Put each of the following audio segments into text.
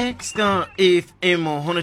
Extra FM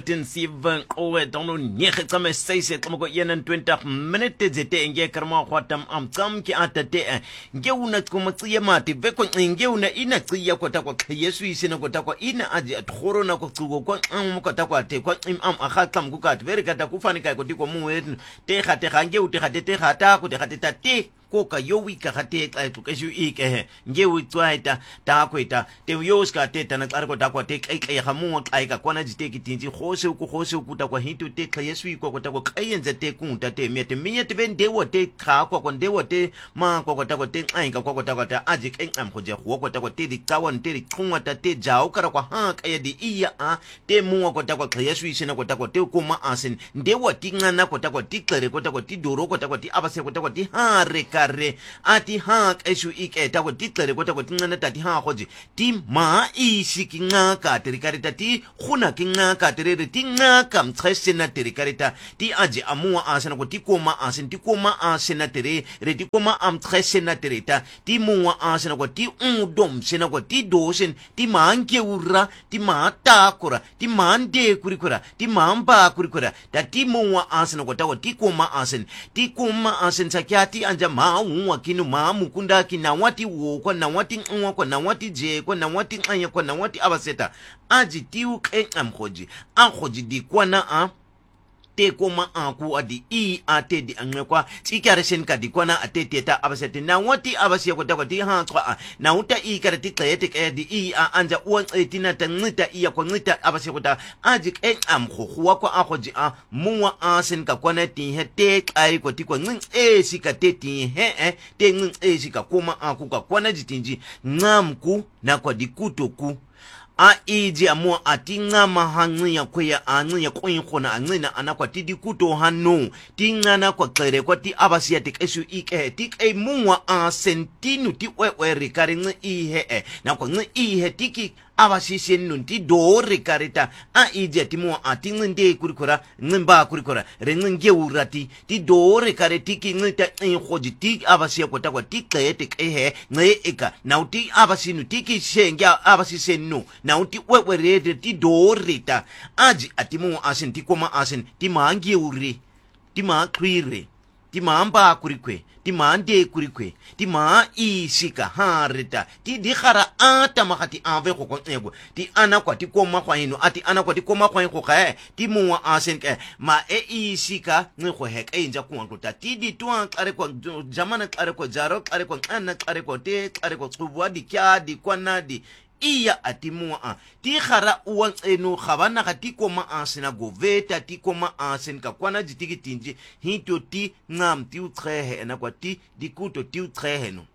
107 owe dono nyege tsame 6 tsamako 21 minute zete nge karma khwatam amtsam ki atate nge una tkomatsi mati beko nge una ina tsiya kota kwa Yesu isina kota kwa ina aji athoro na ko tsugo kwa kota kwa te kwa akhatlam ku kat veri kata ku fani kai ko tiko muwe te khate khange uti khate te khata ku te khate tate koka yo wika khate ka tu keshu ike nge utwaita ta kweta te yo ska te tana tsarko ta kwa te kai hamu kai ka kwana jiteki tinji khose ku ta kwa hintu te Yesu iko kwa ta kwa kayenze te kunta te miete miete bende wo te kha kwa ndewo te ma kwa ta kwa te ai ka kwa ta kwa ta aji am khoje kwa ta kwa te di kawan te di khungwa ta te jao kara kwa ha ka di iya a te mu kwa ta kwa Yesu isina kwa ta kwa te kuma asin ndewo tingana kwa ta kwa tiklere kwa ta kwa ti doro kwa ta kwa ti abase kwa ta kwa ti ha re ati ha keshu ike ta kwa tiklere kwa ta kwa tingana ta ti ha khoje ti ma isi kinga ka terikarita ti khuna kinga ka terere ti nga kam tresena terikarita ti aji amua asena ko ti koma asena tere re ti koma am tresena terita ti muwa asena ko ti dom sena ko ti dosen ti manke ura ti matakura ti mande kurikura ti mamba kurikura ta ti muwa asena ko ta ko ti koma asen sakyati anja maunwa kinu mamukunda kinawati wo kwa nawati nwa kwa nawati je kwa nawati anya kwa nawati abaseta aji tiu amkhoji ankhoji di kwana a te koma aku adi I ate di angekwa tikareshen ka di kwana ate teta abasete na wati abasiya ko ta di ha kwa na uta I karati tlete ke di I anja uan etina ta ngita iya ko ngita abasiya ko ta aji amkho kwa akhoji a muwa asen ka kwana ti he te kai ko ti ko ngin sika te ti he te ngin sika koma aku ka kwana jitinji ngamku na kwa dikutoku a iji amua atinga mahangi ya kwea angi ya kwenye kona angi na anakwa tidi kuto hano tingana kwa klere kwa ti abasi ya tikeshu ike tik muwa sentinu ti wewe rikari ngi ihe na kwa ngi ihe tiki abasi senu ti do rikarita a iji atimua atingi nde kurikura ngimba kurikura rengi urati ti do rikari tiki ngi ta inhoji ti abasi ya kwa tike tike ngi eka na uti abasi nu tiki shengia abasi senu na uti wewerede ti dorita aji atimu asin ti koma asin ti mangi uri ti ma krire ti mamba kurikwe ti mande kurikwe ti ma isika harita ti dikhara ata makati ave ko ego ti anakwa ti koma kwa hino ati anakwa ti koma kwa hino ka ti muwa asin ke ma isika ngikho hek enja kuankuta ti di tuan kare kwa jamana kare kwa jaro kare kwa ana kare kwa te kare kwa tsubwa di kya di kwanadi iya atimua ti khara uwan eno khabana khati koma asina goveta ti koma asin ka kwana jitiki tinji hinto ti ngam ti utrehe na kwa ti dikuto ti utrehe no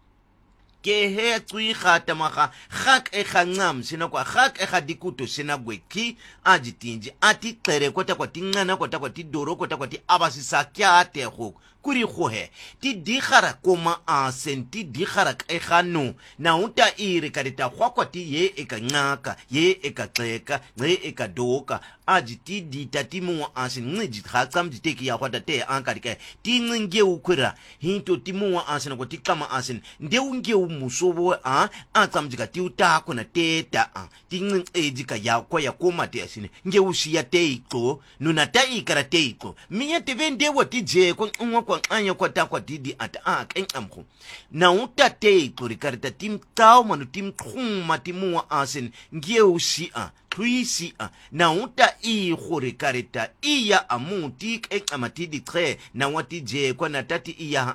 ke he tsui khata makha khak khangam sina kwa khak dikuto sina gweki ajitinji ati tere kota kwa tingana kota kwa ti doro kota kwa ti abasisa kyate ho kuri khohe ti dikhara koma senti dikhara khano na uta iri karita kwa ti ye ekangaka ye ekatleka nge ekadoka ajiti ditatimu asin ngiji khatsam jiteki ya kwata te ankarike ti nge ukura hinto timu asin ko tikama asin nde unge musobo atsamjika ti uta kona teta ti ngejika ya kwa ya koma te asin nge usiya te iko nuna ta ikara te iko miya te vende wati je ko nwa kwa anya kwa ta kwa didi ata amkho na uta te iko rikarita tim tao manu tim khuma timu asin nge usia tuisi na uta I khore karita iya amuti amatidi tre na wati je kwa natati iya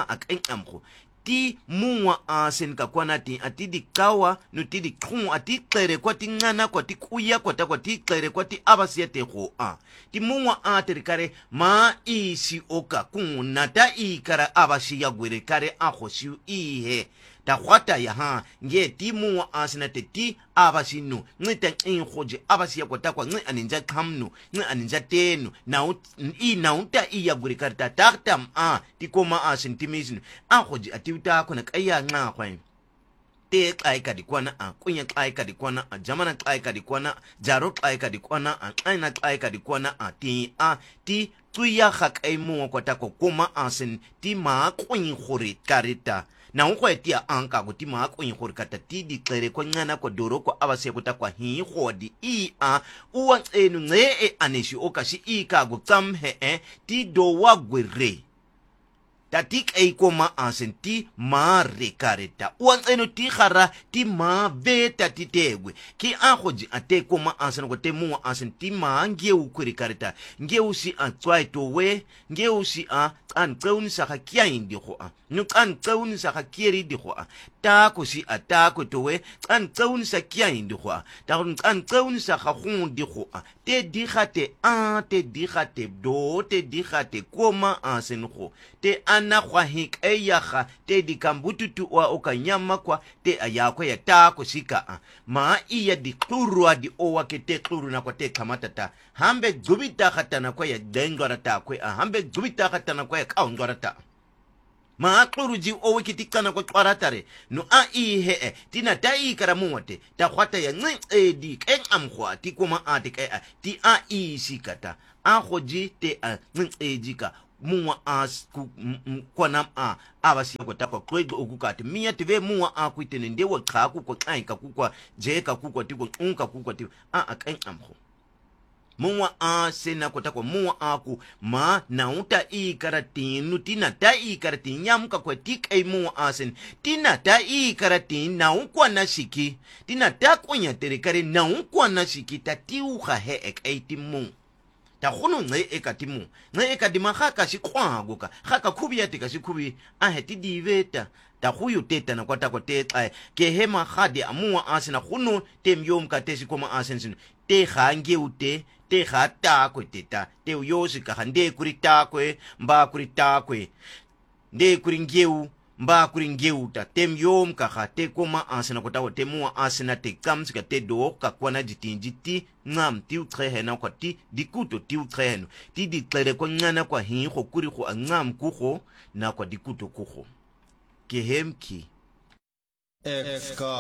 amkho ti muwa asen ka kwa nati atidi kawa nutidi khum ati klere kwa ti ngana kwa ti kuya kwa ta kwa ti klere kwa ti abasiete kho ti muwa aterikare ma isi oka kuna ta ikara abasi ya gwere kare akhosi ihe ta khwata ya nge ti muwa asina te ti abasinu ngita inhoje abasiya kwata kwa ngi aninja khamnu ngi aninja tenu na uta iya gwere kare ta taktam ti koma asin timisinu akhoje atiuta kona kaya nga kwa te kaika di kwana kunya kaika di kwana jamana kaika di kwana jaro kaika di kwana aina kaika di kwana ti tuya khak ai mo kwata ko koma asin ti ma kwin khore karita na go tia anka go tima go ing gore kata ti di tlere ko ngana ko doroko abase go ta kwa hi godi a uwa enu nge aneshi okashi ika go tsamhe ti do wa gwere tatik koma asenti ma rekareta uwa enu ti khara ti ma veta ti tegwe ki agoji ate koma asen go te mu asenti ma nge u kurikareta nge u si a tswaito we nge u si a an tsauni sa ga kia indi go a no kan tsauni sa ga kieri di go a ta ko si ata ko to we kan tsauni sa kia indi go a ta go kan tsauni sa ga go di go a te di gate a te di gate do te di gate koma asen go te ana gwa hik e ya ga te di kambututu wa o ka nyama kwa te aya kwa ya ta ko sika a ma iya di klurwa di o wa ke te kluru na kwa te kamatata hambe gubita katana kwa ya dengora ta kwa hambe gubita katana kwa ya kaungora ta ma kluru ji o wa kitikana kwa kwaratare no a I he tina ta I karamuate ta khwata ya ngi di ke amkhwa ti kuma a te ke ti a I sikata a khoji te a ngi jika muwa as ku kwana abasi ko takwa kwego okukati miya tive muwa kwitene ndewo xa ku ko xanka ku kwa jeka ku ko tiko unka ku ko ti kan amho muwa sena ko takwa muwa ku ma na uta I karatin tina ta I karatin yamka ko tik ai muwa sen tina ta I karatin na unkwa na shiki tina ta kunya terekare na unkwa na shiki ta tiuga he ai timu ta gono nge ekatimu nge ekadima ga ka sikwago ka ga ka khubi ya tika sikhubi a heti diveta ta go yo teta na kwata ko tetla ke hema gadi amuwa asena gono temyom ka tesi koma asensin te gange ute te ga ta ko teta te yo se ka hande kuri ta ko mba kuri ta ko nde kuri ngeu mba kuri ngeu ta temyom ka ga te koma asena kota ko temuwa asena te kamsika te do ka kwana jitinjiti ngam ti utrehena kwa ti dikuto ti utreheno ti diklere ko ngana kwa hi go kuri go ngam kugo na kwa dikuto kugo ke hemki FK